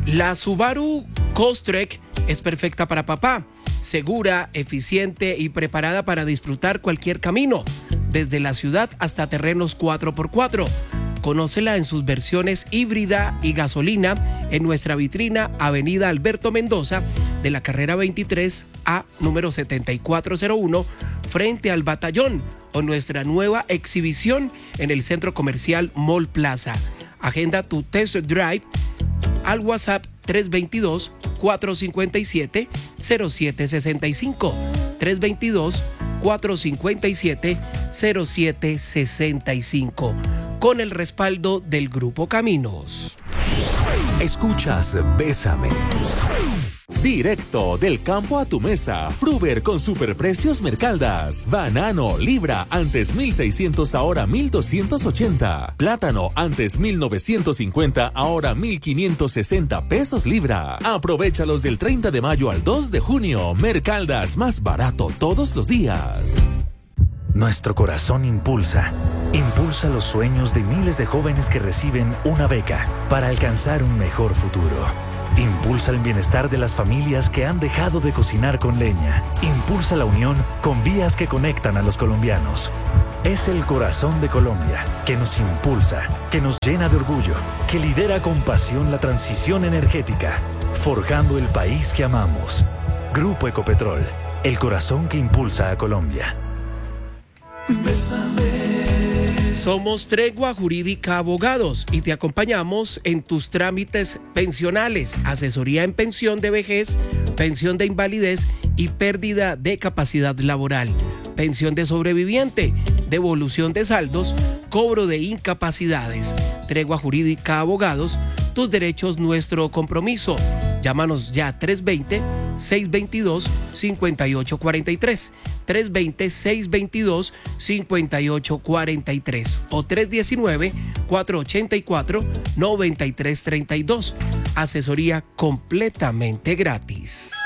La Subaru Crosstrek es perfecta para papá, segura, eficiente y preparada para disfrutar cualquier camino, desde la ciudad hasta terrenos 4x4. Conócela en sus versiones híbrida y gasolina en nuestra vitrina Avenida Alberto Mendoza de la carrera 23 a número 7401 frente al Batallón, o nuestra nueva exhibición en el centro comercial Mall Plaza. Agenda tu test drive al WhatsApp 322-457-0765. 322-457-0765. Con el respaldo del Grupo Caminos. Escuchas Bésame. Directo del campo a tu mesa. Fruver con superprecios Mercaldas. Banano libra antes 1,600, ahora 1,280. Plátano antes 1,950, ahora 1,560 pesos libra. Aprovéchalos del 30 de mayo al 2 de junio. Mercaldas, más barato todos los días. Nuestro corazón impulsa los sueños de miles de jóvenes que reciben una beca para alcanzar un mejor futuro. Impulsa el bienestar de las familias que han dejado de cocinar con leña. Impulsa la unión con vías que conectan a los colombianos. Es el corazón de Colombia que nos impulsa, que nos llena de orgullo, que lidera con pasión la transición energética, forjando el país que amamos. Grupo Ecopetrol, el corazón que impulsa a Colombia. Somos Tregua Jurídica Abogados y te acompañamos en tus trámites pensionales, asesoría en pensión de vejez, pensión de invalidez y pérdida de capacidad laboral, pensión de sobreviviente, devolución de saldos, cobro de incapacidades. Tregua Jurídica Abogados, tus derechos, nuestro compromiso. Llámanos ya 320-622-5843. 320-622-5843 o 319-484-9332. Asesoría completamente gratis.